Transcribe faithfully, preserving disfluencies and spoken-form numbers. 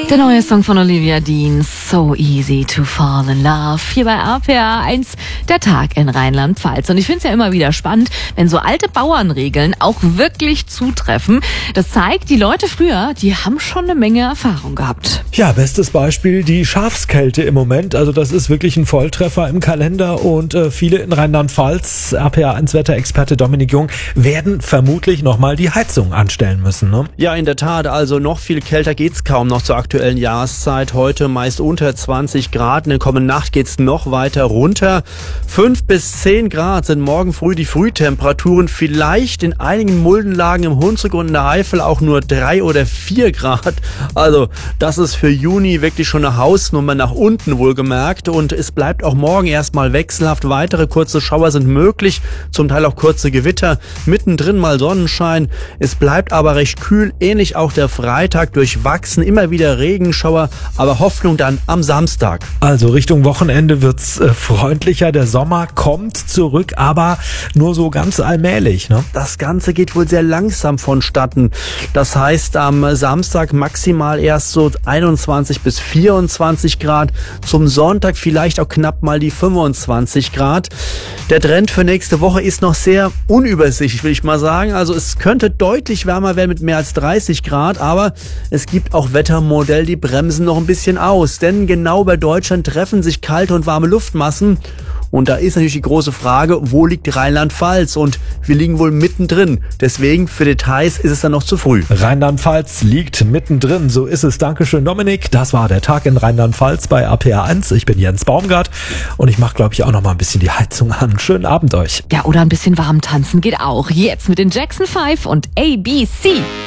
Der neue Song von Olivia Dean, So Easy to Fall in Love, hier bei R P R eins, der Tag in Rheinland-Pfalz. Und ich finde es ja immer wieder spannend, wenn so alte Bauernregeln auch wirklich zutreffen. Das zeigt, die Leute früher, die haben schon eine Menge Erfahrung gehabt. Ja, bestes Beispiel die Schafskälte im Moment. Also das ist wirklich ein Volltreffer im Kalender und äh, viele in Rheinland-Pfalz, R P R eins Wetterexperte Dominik Jung, werden vermutlich nochmal die Heizung anstellen müssen, ne? Ja, in der Tat. Also noch viel kälter geht's kaum noch zur aktuellen Jahreszeit. Heute meist unter zwanzig Grad. In der kommenden Nacht geht's noch weiter runter. fünf bis zehn Grad sind morgen früh die Frühtemperaturen. Vielleicht in einigen Muldenlagen im Hunsrück und in der Eifel auch nur drei oder vier Grad. Also das ist für Juni wirklich schon eine Hausnummer nach unten wohlgemerkt. Und es bleibt auch morgen erstmal wechselhaft. Weitere kurze Schauer sind möglich. Zum Teil auch kurze Gewitter. Mittendrin mal Sonnenschein. Es bleibt aber recht kühl. Ähnlich auch der Freitag, durchwachsen. Immer wieder Regenschauer, aber Hoffnung dann am Samstag. Also Richtung Wochenende wird's äh, freundlicher. Der Sommer kommt zurück, aber nur so ganz allmählich, ne? Das Ganze geht wohl sehr langsam vonstatten. Das heißt, am Samstag maximal erst so einundzwanzig bis vierundzwanzig Grad. Zum Sonntag vielleicht auch knapp mal die fünfundzwanzig Grad. Der Trend für nächste Woche ist noch sehr unübersichtlich, will ich mal sagen. Also es könnte deutlich wärmer werden mit mehr als dreißig Grad, aber es gibt auch Wettermodelle, die bremsen noch ein bisschen aus. Denn genau bei Deutschland treffen sich kalte und warme Luftmassen. Und da ist natürlich die große Frage, wo liegt Rheinland-Pfalz? Und wir liegen wohl mittendrin. Deswegen, für Details ist es dann noch zu früh. Rheinland-Pfalz liegt mittendrin, so ist es. Dankeschön, Dominik. Das war der Tag in Rheinland-Pfalz bei R P R eins. Ich bin Jens Baumgart und ich mache, glaube ich, auch noch mal ein bisschen die Heizung an. Schönen Abend euch. Ja, oder ein bisschen warm tanzen geht auch. Jetzt mit den Jackson fünf und A B C.